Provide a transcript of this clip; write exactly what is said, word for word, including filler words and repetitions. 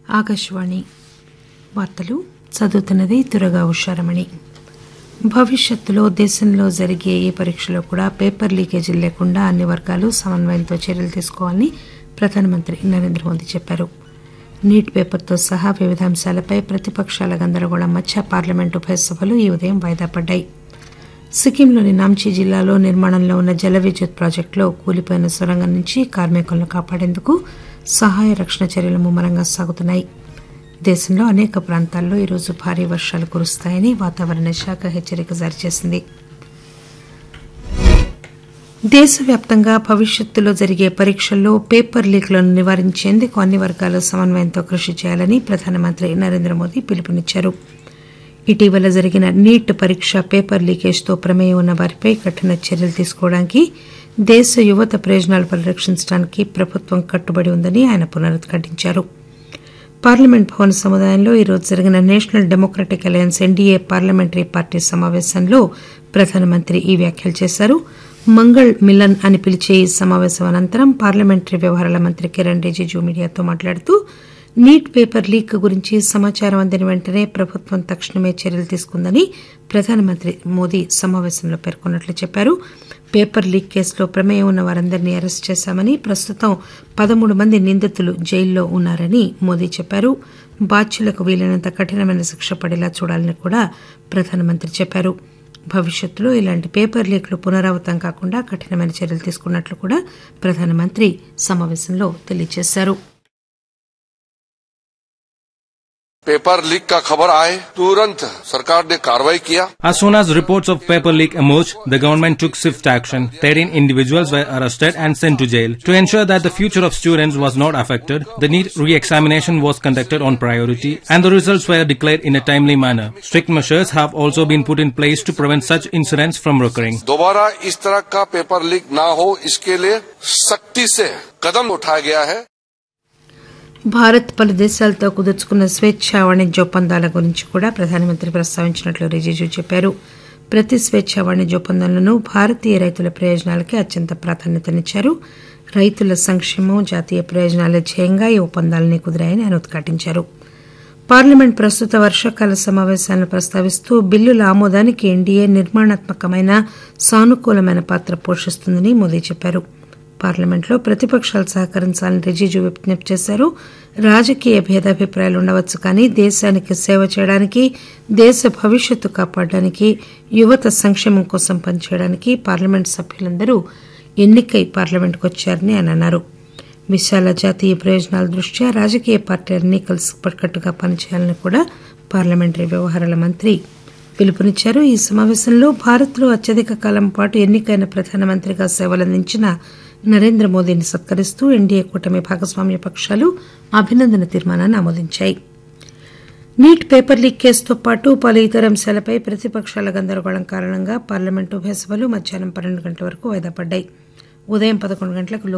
ఆకాశవాణి వార్తలు చదువుతున్నది దుర్గా ఉషారమణి. భవిష్యత్తులో దేశంలో జరిగే ఏ పరీక్షలో కూడా పేపర్ లీకేజీలు లేకుండా అన్ని వర్గాలు సమన్వయంతో చర్యలు తీసుకోవాలని ప్రధానమంత్రి నరేంద్ర మోదీ చెప్పారు. నీట్ పేపర్తో సహా వివిధ అంశాలపై ప్రతిపక్షాల గందరగోళం మధ్య పార్లమెంటు ఉభయ సభలు ఈ ఉదయం వాయిదా పడ్డాయి. సిక్కింలోని నాంచీ జిల్లాలో నిర్మాణంలో ఉన్న జల విద్యుత్ ప్రాజెక్టులో కూలిపోయిన సొరంగం నుంచి కార్మికులను కాపాడేందుకు సహాయ రక్షణ చర్యలు ముమ్మరంగా సాగుతున్నాయి. దేశంలో అనేక ప్రాంతాల్లో ఈరోజు భారీ వర్షాలు కురుస్తాయని వాతావరణ శాఖ హెచ్చరిక జారీ చేసింది. దేశవ్యాప్తంగా భవిష్యత్తులో జరిగే పరీక్షల్లో పేపర్ లీక్లను నివారించేందుకు అన్ని వర్గాలు సమన్వయంతో కృషి చేయాలని ప్రధానమంత్రి నరేంద్ర మోదీ పిలుపునిచ్చారు. ఇటీవల జరిగిన నీట్ పరీక్ష పేపర్ లీకేజ్తో ప్రమేయం ఉన్న వారిపై కఠిన చర్యలు తీసుకోవడానికి దేశ యువత ప్రయోజనాలు పరిరక్షించడానికి ప్రభుత్వం కట్టుబడి ఉందని ఆయన పునరుద్ఘాటించారు. పార్లమెంట్ భవన్ సముదాయంలో ఈరోజు జరిగిన national democratic alliance NDA parliamentary party సమావేశంలో ప్రధానమంత్రి ఈ వ్యాఖ్యలు చేశారు. మంగళ్ మిలన్ అని పిలిచే ఈ సమావేశం అనంతరం పార్లమెంటరీ వ్యవహారాల మంత్రి కిరణ్ రిజిజు మీడియాతో మాట్లాడుతూ నీట్ పేపర్ లీక్ గురించి సమాచారం అందిన వెంటనే ప్రభుత్వం తక్షణమే చర్యలు తీసుకుందని ప్రధానమంత్రి మోదీ సమావేశంలో పేర్కొన్నట్లు చెప్పారు. పేపర్ లీక్ కేసులో ప్రమేయం ఉన్న వారందరినీ అరెస్టు చేశామని, ప్రస్తుతం పదమూడు మంది నిందితులు జైల్లో ఉన్నారని మోదీ చెప్పారు. బాధ్యులకు వీలైనంత కఠినమైన శిక్ష పడేలా చూడాలని కూడా ప్రధానమంత్రి చెప్పారు. భవిష్యత్తులో ఇలాంటి పేపర్ లీక్లు పునరావృతం కాకుండా కఠినమైన చర్యలు తీసుకున్నట్లు కూడా ప్రధానమంత్రి సమావేశంలో తెలియజేశారు. पेपर लीक का खबर आए तुरंत सरकार ने कार्रवाई किया. As soon as reports of paper leak emerged, the government took swift action. thirteen individuals were arrested and sent to jail. To ensure that the future of students was not affected, the NEET re-examination was conducted on priority and the results were declared in a timely manner. Strict measures have also been put in place to prevent such incidents from recurring. दोबारा इस तरह का paper leak ना हो, इसके लिए सख्ती से कदम उठाया गया है. భారత్ పలు దేశాలతో కుదుర్చుకున్న స్వేచ్ఛా వాణిజ్య ఒప్పందాల గురించి కూడా ప్రధానమంత్రి ప్రస్తావించినట్లు రిజిజు చెప్పారు. ప్రతి స్వేచ్ఛా వాణిజ్య ఒప్పందంలోనూ భారతీయ రైతుల ప్రయోజనాలకే అత్యంత ప్రాధాన్యతనిచ్చారు. రైతుల సంక్షేమం, జాతీయ ప్రయోజనాల ధ్యేయంగా ఈ ఒప్పందాలని కుదిరాయని ఆయన ఉద్ఘాటించారు. పార్లమెంట్ ప్రస్తుత వర్షాకాల సమావేశాలను ప్రస్తావిస్తూ బిల్లుల ఆమోదానికి ఎన్డీఏ నిర్మాణాత్మకమైన, సానుకూలమైన పాత్ర పోషిస్తుందని మోదీ చెప్పారు. పార్లమెంట్లో ప్రతిపక్షాలు సహకరించాలని రిజిజు విజ్ఞప్తి చేశారు. రాజకీయ భేదాభిప్రాయాలు ఉండవచ్చు, కానీ దేశానికి సేవ చేయడానికి, దేశ భవిష్యత్తు కాపాడడానికి, యువత సంక్షేమం కోసం పనిచేయడానికి పార్లమెంట్ సభ్యులందరూ ఎన్నికై పార్లమెంట్కు వచ్చారని ఆయన అన్నారు. విశాల జాతీయ ప్రయోజనాల దృష్ట్యా రాజకీయ పార్టీలన్నీ కలిసికట్టుగా పనిచేయాలని కూడా పార్లమెంటరీ వ్యవహారాల మంత్రి పిలుపునిచ్చారు. ఈ సమావేశంలో భారత్లో అత్యధిక కాలం పాటు ఎన్నికైన ప్రధానమంత్రిగా సేవలందించిన నరేంద్ర మోదీని సత్కరిస్తూ ఎన్డీఏ కూటమి భాగస్వామ్య పక్షాలు అభినందన తీర్మానాన్ని ఆమోదించాయి. నీట్ పేపర్ లీక్ కేసుతో పాటు పలు ఇతర అంశాలపై ప్రతిపక్షాల గందరగోళం కారణంగా పార్లమెంటు ఉభయ సభలు మధ్యాహ్నం పన్నెండు గంటల వరకు వాయిదా పడ్డాయి. ఉదయం పదకొండు గంటలకు